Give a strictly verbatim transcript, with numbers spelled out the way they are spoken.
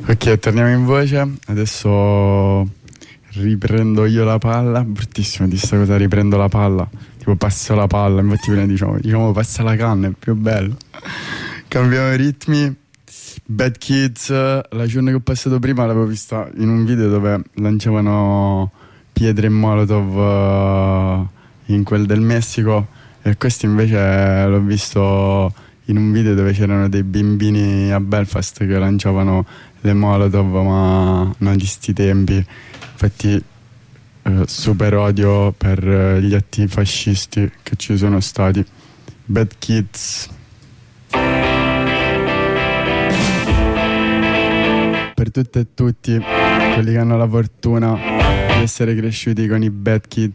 Ok, torniamo in voce. Adesso riprendo io la palla. Bruttissimo di sta cosa, riprendo la palla. Tipo passo la palla, infatti prima diciamo, diciamo passa la canna, è più bello. Cambiamo i ritmi. Bad Kids, la giornata che ho passato prima l'avevo vista in un video dove lanciavano pietre e molotov uh, in quel del Messico, e questo invece l'ho visto in un video dove c'erano dei bambini a Belfast che lanciavano le molotov, ma non di sti tempi. Infatti uh, super odio per uh, gli atti fascisti che ci sono stati. Bad Kids. Per tutte e tutti quelli che hanno la fortuna di essere cresciuti con i Bad Kids.